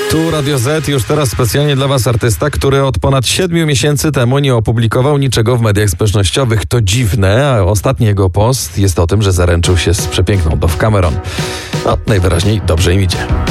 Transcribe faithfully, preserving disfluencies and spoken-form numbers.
Tu Radio Z, już teraz specjalnie dla Was artysta, który od ponad siedmiu miesięcy temu nie opublikował niczego w mediach społecznościowych. To dziwne, a ostatni jego post jest o tym, że zaręczył się z przepiękną Dove Cameron. No, najwyraźniej dobrze im idzie.